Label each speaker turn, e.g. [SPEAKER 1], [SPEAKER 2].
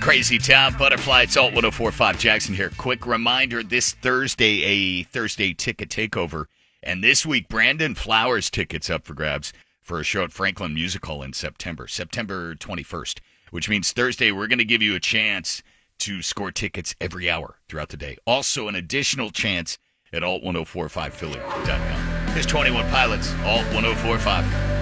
[SPEAKER 1] Crazy Town, Butterfly. It's Alt 1045 Jackson here. Quick reminder, this Thursday, a Thursday ticket takeover. And this week, Brandon Flowers tickets up for grabs for a show at Franklin Music Hall in September 21st, which means Thursday we're going to give you a chance to score tickets every hour throughout the day. Also, an additional chance at alt1045philly.com. Here's 21 Pilots, Alt 1045.